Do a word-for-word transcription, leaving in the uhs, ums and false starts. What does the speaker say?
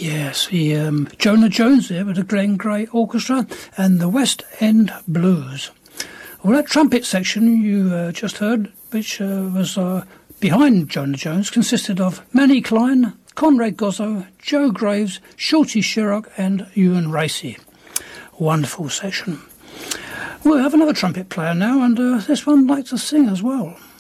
Yes, the um, Jonah Jones there with the Glenn Gray Orchestra and the West End Blues. Well, that trumpet section you uh, just heard, which uh, was uh, behind Jonah Jones, consisted of Manny Klein, Conrad Gozzo, Joe Graves, Shorty Sherrock and Ewan Racy. Wonderful section. We'll have another trumpet player now, and uh, this one likes to sing as well.